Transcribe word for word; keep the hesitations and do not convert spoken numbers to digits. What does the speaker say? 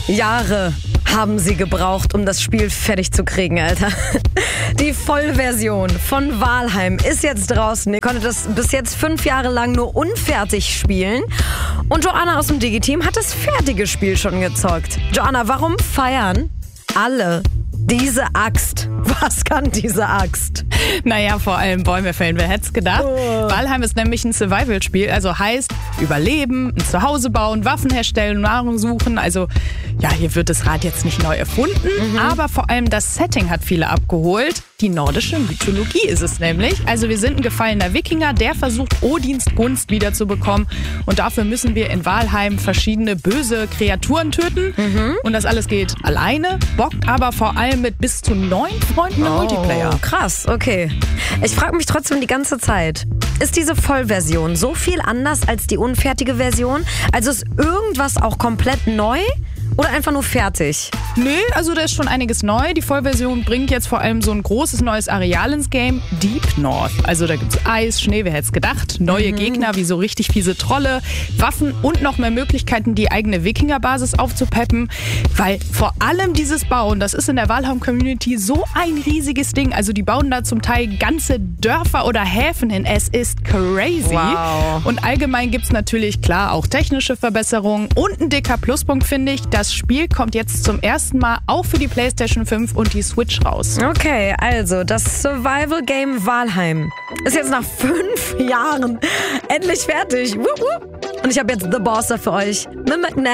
Jahre haben sie gebraucht, um das Spiel fertig zu kriegen, Alter. Die Vollversion von Valheim ist jetzt draußen. Ihr konntet das bis jetzt fünf Jahre lang nur unfertig spielen. Und Joanna aus dem Digi-Team hat das fertige Spiel schon gezockt. Joanna, warum feiern alle diese Axt? Was kann diese Axt? Naja, vor allem Bäume fällen, wer hätte es gedacht? Oh. Valheim ist nämlich ein Survival-Spiel, also heißt überleben, ein Zuhause bauen, Waffen herstellen, Nahrung suchen. Also ja, hier wird das Rad jetzt nicht neu erfunden, mhm. aber vor allem das Setting hat viele abgeholt. Die nordische Mythologie ist es nämlich. Also wir sind ein gefallener Wikinger, der versucht, Odins Gunst wiederzubekommen. Und dafür müssen wir in Valheim verschiedene böse Kreaturen töten. Mhm. Und das alles geht alleine, bockt aber vor allem mit bis zu neun Freunden im oh, Multiplayer. Krass, okay. Ich frage mich trotzdem die ganze Zeit, ist diese Vollversion so viel anders als die unfertige Version? Also ist irgendwas auch komplett neu? Oder einfach nur fertig? Nee, also da ist schon einiges neu. Die Vollversion bringt jetzt vor allem so ein großes neues Areal ins Game, Deep North. Also da gibt's Eis, Schnee, wer hätte es gedacht, neue mhm. Gegner wie so richtig fiese Trolle, Waffen und noch mehr Möglichkeiten, die eigene Wikingerbasis aufzupeppen. Weil vor allem dieses Bauen, das ist in der Valheim-Community so ein riesiges Ding. Also die bauen da zum Teil ganze Dörfer oder Häfen hin. Es ist crazy. Wow. Und allgemein gibt's natürlich, klar, auch technische Verbesserungen. Und ein dicker Pluspunkt, finde ich, das Spiel kommt jetzt zum ersten Mal auch für die PlayStation fünf und die Switch raus. Okay, also das Survival-Game Valheim ist jetzt nach fünf Jahren endlich fertig. Wupp, wupp. Und ich habe jetzt The Boss für euch. Mit